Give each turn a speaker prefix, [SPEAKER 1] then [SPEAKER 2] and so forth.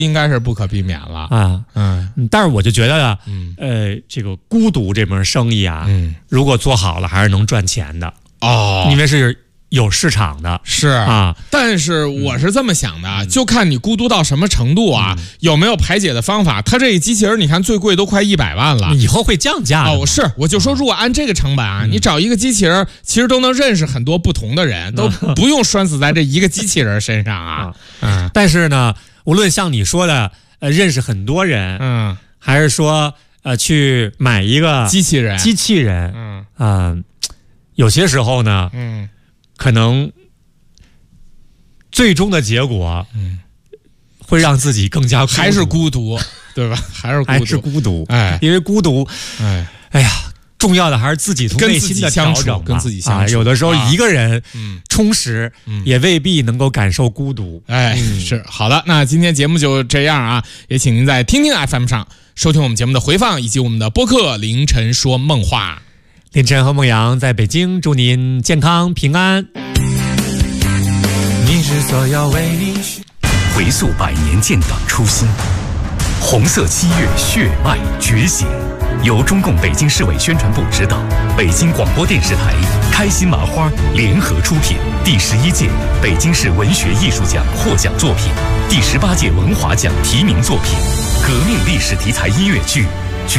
[SPEAKER 1] 应该是不可避免了
[SPEAKER 2] 啊。但是我就觉得，这个孤独这门生意啊，如果做好了，还是能赚钱的
[SPEAKER 1] 哦，
[SPEAKER 2] 因为是有市场的，
[SPEAKER 1] 是
[SPEAKER 2] 啊。
[SPEAKER 1] 但是我是这么想的，就看你孤独到什么程度啊，有没有排解的方法。它这机器人，你看最贵都快100万了，
[SPEAKER 2] 以后会降价的。
[SPEAKER 1] 我就说，如果按这个成本啊，你找一个机器人，其实都能认识很多不同的人，都不用拴死在这一个机器人身上啊。
[SPEAKER 2] 但是呢，无论像你说的，认识很多人，还是说去买一个机器人，有些时候呢，可能最终的结果，会让自己更加
[SPEAKER 1] 还是孤独，对吧？还是孤独，
[SPEAKER 2] 因为孤独，哎呀，重要的还是自己从内心的调整，
[SPEAKER 1] 跟自己相处。
[SPEAKER 2] 有的时候一个人充实，也未必能够感受孤独。
[SPEAKER 1] 是好的。那今天节目就这样啊，也请您在听听 FM 上收听我们节目的回放，以及我们的播客凌晨说梦话。
[SPEAKER 2] 凌晨和梦阳在北京，祝您健康平安。
[SPEAKER 3] 你是所要为你回溯100年建党初心，红色7月血脉觉醒。由中共北京市委宣传部指导，北京广播电视台、开心麻花联合出品，第11届北京市文学艺术奖获奖作品，第18届文华奖提名作品，革命历史题材音乐剧《